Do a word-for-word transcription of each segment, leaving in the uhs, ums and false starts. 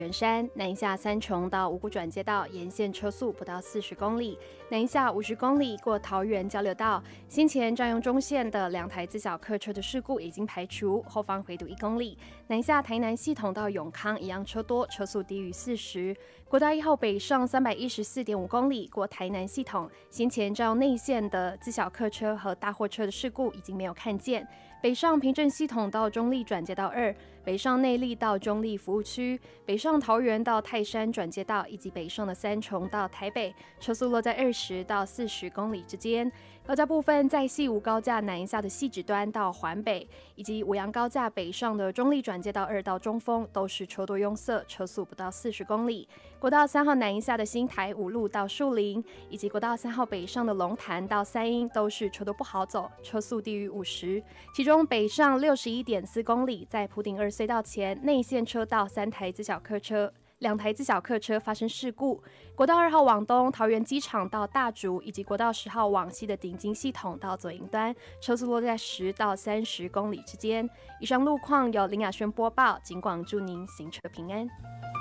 圆山南下三重到五股转接道沿线车速不到四十公里，南下五十公里过桃园交流道。先前占用中线的两台自小客车的事故已经排除，后方回堵一公里。南下台南系统到永康一样车多，车速低于四十。国道一号北上三百一十四点五公里过台南系统，先前占用内线的自小客车和大货车的事故已经没有看见。北上平镇系统到中立转接道二，北上内壢到中立服务区，北上桃园到泰山转接道，以及北上的三重到台北，车速落在二十到四十公里之间。高架部分，在西吴高架南下的汐止端到环北，以及五杨高架北上的中立转接道二到中丰，都是车多拥塞，车速不到四十公里。国道三号南下的新台五路到树林，以及国道三号北上的龙潭到三鶯，都是车多不好走，车速低于五十。其中北上六十一点四公里，在埔顶二隧道前内线车道三台自小客车。两台自小客车发生事故，国道二号往东桃园机场到大竹，以及国道十号往西的顶金系统到左营端，车速落在十到三十公里之间。以上路况由林雅轩播报，警广祝您行车平安。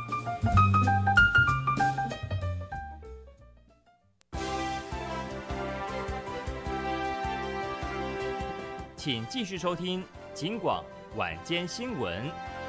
请继续收听警广晚间新闻。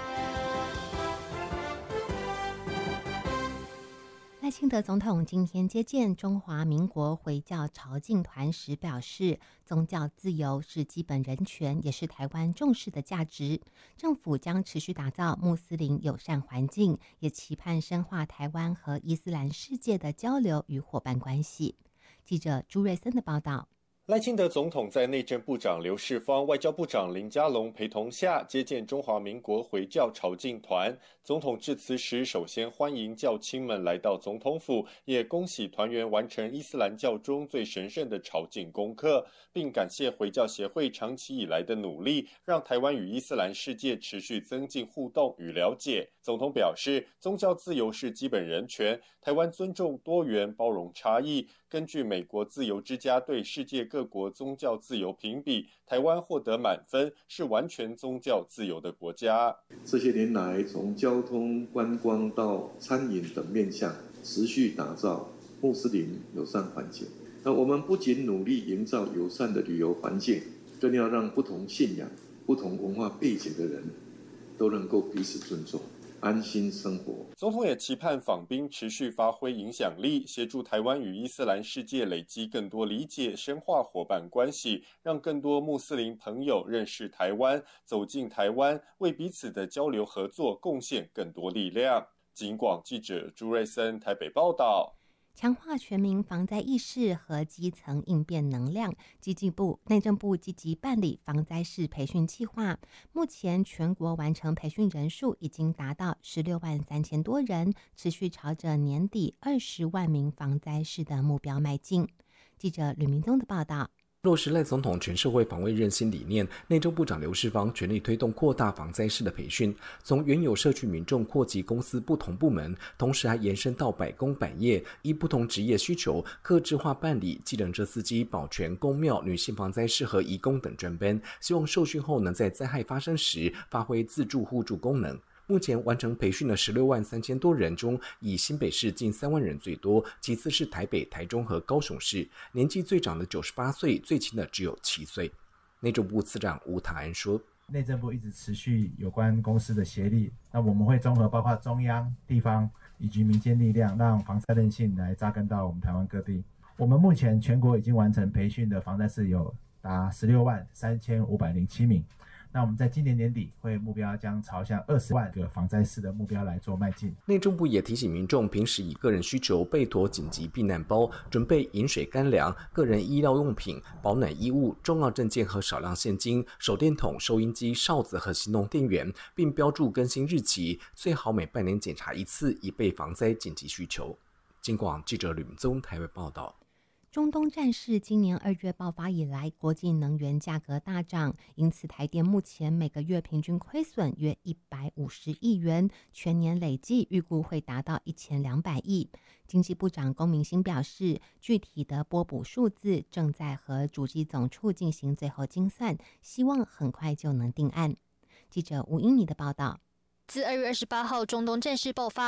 赖清德总统今天接见中华民国回教朝觐团时表示，宗教自由是基本人权，也是台湾重视的价值。政府将持续打造穆斯林友善环境，也期盼深化台湾和伊斯兰世界的交流与伙伴关系。记者朱瑞森的报道。 赖清德总统在内政部长刘世芳、外交部长林佳龙陪同下接见中华民国回教朝觐团。总统致辞时，首先欢迎教亲们来到总统府，也恭喜团员完成伊斯兰教中最神圣的朝觐功课，并感谢回教协会长期以来的努力，让台湾与伊斯兰世界持续增进互动与了解。总统表示，宗教自由是基本人权，台湾尊重多元包容差异。根据美国自由之家对世界各国宗教自由评比，台湾获得满分，是完全宗教自由的国家。 这些年来，从交通、观光到餐饮等面向，持续打造穆斯林友善环境。那我们不仅努力营造友善的旅游环境，更要让不同信仰、不同文化背景的人都能够彼此尊重，安心生活。 总统也期盼访宾持续发挥影响力，协助台湾与伊斯兰世界累积更多理解，深化伙伴关系，让更多穆斯林朋友认识台湾，走进台湾，为彼此的交流合作贡献更多力量。警广记者朱瑞森台北报道。 强化全民防灾意识和基层应变能量，经济部、内政部积极办理防灾士培训计划。目前全国完成培训人数已经达到十六万三千多人，持续朝着年底二十万名防灾士的目标迈进。记者吕明宗的报道。 落实赖总统全社会防卫韧性理念，内政部长刘世芳全力推动扩大防灾士的培训，从原有社区民众扩及公司不同部门，同时还延伸到百工百业，依不同职业需求，客制化办理计程车司机、保全、公庙、女性防灾士和移工等专班，希望受训后能在灾害发生时发挥自助互助功能。目前完成培训的十六万三千多人中，以新北市近三万人最多，其次是台北、台中和高雄市。年纪最长的九十八岁，最轻的只有七岁。内政部次长吴塔安说：“ 内政部一直持续有关公司的协力，那我们会综合包括中央、地方以及民间力量，让防灾韧性来扎根到我们台湾各地。我们目前全国已经完成培训的防灾士有达十六万三千五百零七名。”那我们在今年年底会目标将朝向二十万个防灾士的目标来做迈进。 内政部也提醒民众，平时以个人需求备妥紧急避难包，准备饮水、干粮、个人医疗用品、保暖衣物、重要证件和少量现金、手电筒、收音机、哨子和行动电源，并标注更新日期，最好每半年检查一次，以备防灾紧急需求。警广记者吕明宗台北报道。 中东战事今年二月爆发以来，国际能源价格大涨，因此台电目前每个月平均亏损约一百五十亿元，全年累计预估会达到一千两百亿。经济部长龚明鑫表示，具体的拨补数字正在和主计总处进行最后精算，希望很快就能定案。记者吴英妮的报道。 自二月二十八号中东战事爆发，